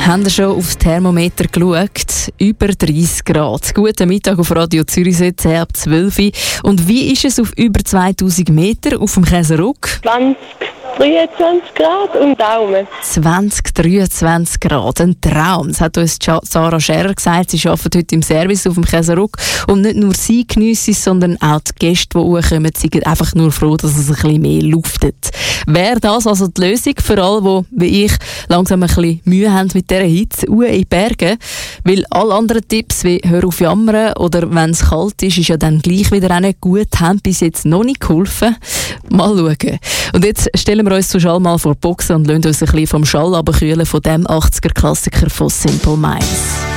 Haben Sie schon aufs Thermometer geschaut? Über 30 Grad. Guten Mittag auf Radio Zürich, ab 12 Uhr. Und wie ist es auf über 2000 Meter auf dem Käseruck? 23 Grad und Daumen. 23 Grad, ein Traum. Das hat uns Sarah Scherer gesagt. Sie arbeitet heute im Service auf dem Käseruck. Und nicht nur sie geniessen es, sondern auch die Gäste, die hochkommen, sind einfach nur froh, dass es ein bisschen mehr luftet. Wäre das also die Lösung für alle, die, wie ich, langsam ein bisschen Mühe haben mit dieser Hitze in die Berge? Weil alle anderen Tipps, wie «Hör auf jammern» oder «Wenn es kalt ist ja dann gleich wieder auch nicht gut», haben bis jetzt noch nicht geholfen. Mal schauen. Und jetzt stellen wir uns zu Schall mal vor die Boxen und lassen uns ein bisschen vom Schall abkühlen von dem 80er-Klassiker von Simple Minds.